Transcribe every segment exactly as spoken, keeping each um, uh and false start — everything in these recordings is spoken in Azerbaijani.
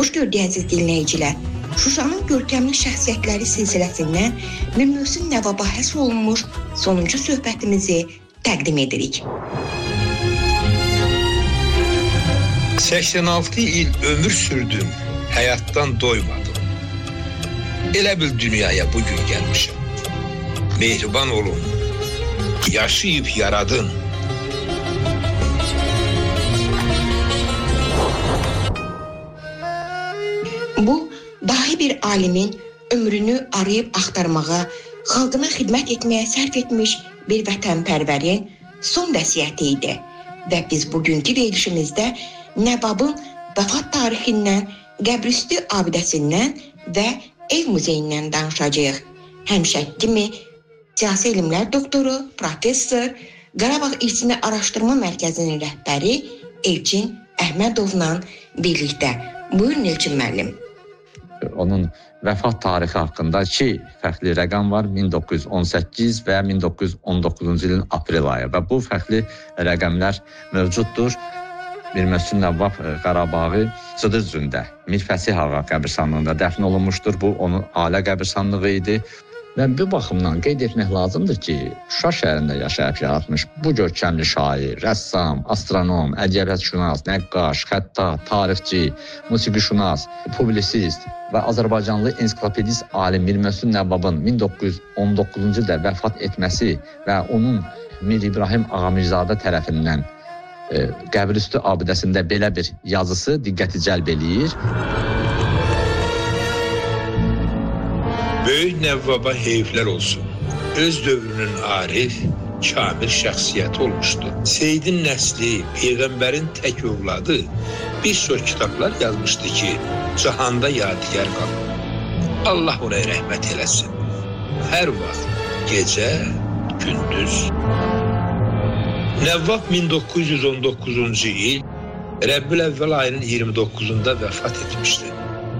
Xoş gördük əziz dinləyicilər. Şuşanın görkəmli şəxsiyyətləri silsiləsindən Mirmövsüm Nəvvaba həsr olunmuş sonuncu söhbətimizi təqdim edirik. səksən altı il ömür sürdüm, həyatdan doymadım. Elə bil dünyaya bugün gəlmişəm. Mehriban olun, yaşayıb yaradın. Bu, dahi bir alimin ömrünü arayıb axtarmağa, xalqına xidmət etməyə sərf etmiş bir vətənpərvərin son vəsiyyəti idi. Və biz bugünkü verilişimizdə Nəvvabın vəfat tarixindən, qəbrüstü abidəsindən və ev muzeyindən danışacağıq. Həmişəki kimi siyasi elmlər doktoru, professor, Qarabağ İrsinə Araşdırma Mərkəzinin rəhbəri Elçin Əhmədovla birlikdə. Buyurun Elçin müəllim. Onun vəfat tarixi haqqında iki fərqli rəqəm var, min doqquz yüz on səkkiz və min doqquz yüz on doqquzuncu ilin aprel ayı və bu fərqli rəqəmlər mövcuddur. Mirmövsüm Nəvvab Qarabağı Cıdır-Cündə Mir Fəsih Ağa qəbirstanlığında dəfn olunmuşdur. Bu onun ailə qəbirstanlığı idi. Və bu baxımdan qeyd etmək lazımdır ki, Şuşa şəhərində yaşayıb yaratmış bu görkəmli şair, rəssam, astronom, ədəbiyyatşünas, nəqqaş, xəttat, tarixçi, musiqişünas, publisist və Azərbaycanlı ensiklopedist alim Mirmövsüm Nəvvabın min doqquz yüz on doqquzuncu ildə vəfat etməsi və onun Mir İbrahim Ağamirzada tərəfindən e, qəbrüstü abidəsində belə bir yazısı diqqəti cəlb eləyir. Böyük Nəvvaba heyflər olsun. Öz dövrünün arif, kamil şəxsiyyəti olmuşdu. Seydin nəsli, Peyğəmbərin tək övladı bir çox kitablar yazmışdı ki, cahanda yadigar qalır. Allah ona rəhmət eləsin. Hər vaxt, gecə, gündüz. Nəvvab min doqquz yüz on doqquzuncu il Rəbbül Əvvəl ayının iyirmi doqquzunda vəfat etmişdi.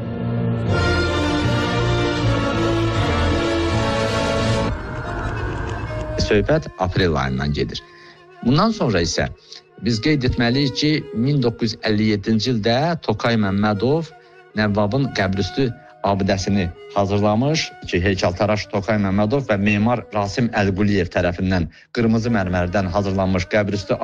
Söhbət aprel ayından gedir. Bundan sonra isə biz qeyd etməliyik ki, min doqquz yüz əlli yeddinci ildə Tokay Məmmədov Nəvvabın qəbrüstü abidəsini hazırlamış ki, heykəltaraş Tokay Məmmədov və memar Rasim Əlquliyev tərəfindən qırmızı mərmərdən hazırlanmış qəbrüstü